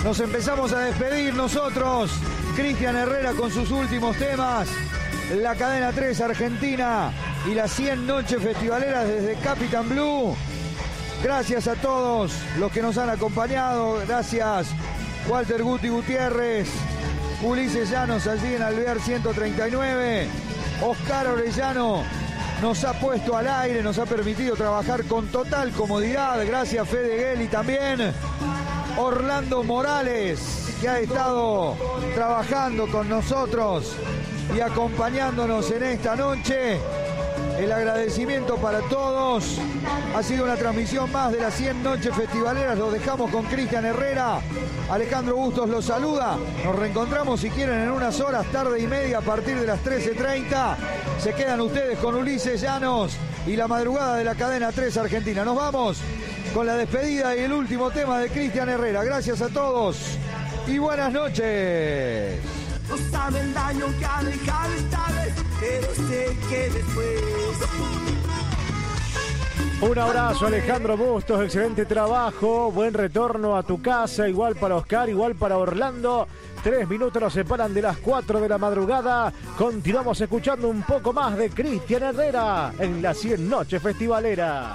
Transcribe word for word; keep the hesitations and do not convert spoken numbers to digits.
Nos empezamos a despedir nosotros. Cristian Herrera con sus últimos temas. La cadena tres Argentina y las cien noches festivaleras desde Capitán Blue. Gracias a todos los que nos han acompañado. Gracias Walter Guti Gutiérrez, Ulises Llanos allí en Alvear ciento treinta y nueve. Oscar Orellano nos ha puesto al aire, nos ha permitido trabajar con total comodidad. Gracias Fede Gelli también. Orlando Morales, que ha estado trabajando con nosotros y acompañándonos en esta noche. El agradecimiento para todos. Ha sido una transmisión más de las cien noches festivaleras. Los dejamos con Cristian Herrera. Alejandro Bustos los saluda. Nos reencontramos si quieren en unas horas, tarde y media, a partir de las trece treinta. Se quedan ustedes con Ulises Llanos y la madrugada de la cadena tres Argentina. Nos vamos con la despedida y el último tema de Cristian Herrera. Gracias a todos y buenas noches. No sabe el daño que ha dejado esta vez, pero sé que después. Un abrazo Alejandro Bustos, excelente trabajo, buen retorno a tu casa, igual para Oscar, igual para Orlando. Tres minutos nos separan de las cuatro de la madrugada. Continuamos escuchando un poco más de Cristian Herrera en las cien noches festivaleras.